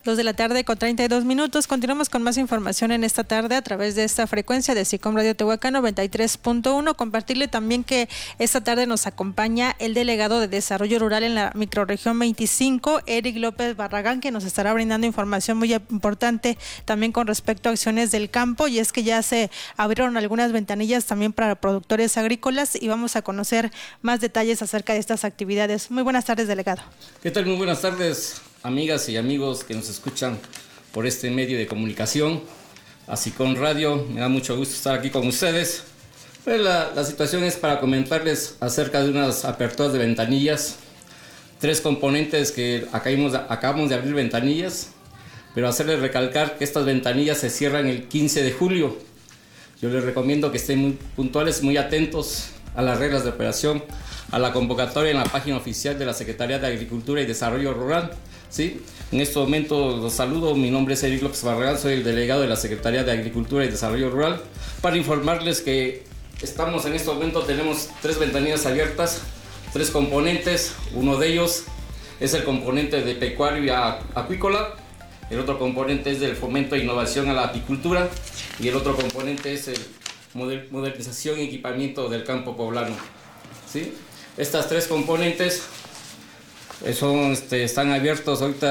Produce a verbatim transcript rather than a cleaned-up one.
Dos de la tarde con treinta y dos minutos. Continuamos con más información en esta tarde a través de esta frecuencia de SICOM Radio Tehuacán noventa y tres punto uno. Compartirle también que esta tarde nos acompaña el delegado de Desarrollo Rural en la microrregión veinticinco, Eric López Barragán, que nos estará brindando información muy importante también con respecto a acciones del campo, y es que ya se abrieron algunas ventanillas también para productores agrícolas y vamos a conocer más detalles acerca de estas actividades. Muy buenas tardes, delegado. ¿Qué tal? Muy buenas tardes, amigas y amigos que nos escuchan por este medio de comunicación, así con radio. Me da mucho gusto estar aquí con ustedes. Pues la, la situación es para comentarles acerca de unas aperturas de ventanillas, tres componentes que acabamos, acabamos de abrir ventanillas, pero hacerles recalcar que estas ventanillas se cierran el quince de julio. Yo les recomiendo que estén muy puntuales, muy atentos a las reglas de operación, a la convocatoria en la página oficial de la Secretaría de Agricultura y Desarrollo Rural. ¿Sí? En este momento los saludo, mi nombre es Eric López Barragán, soy el delegado de la Secretaría de Agricultura y Desarrollo Rural, para informarles que estamos en este momento, tenemos tres ventanillas abiertas, tres componentes. Uno de ellos es el componente de pecuario y acuícola, el otro componente es del fomento e innovación a la apicultura y el otro componente es el modernización y equipamiento del campo poblano. ¿Sí? Estas tres componentes son, este, están abiertos ahorita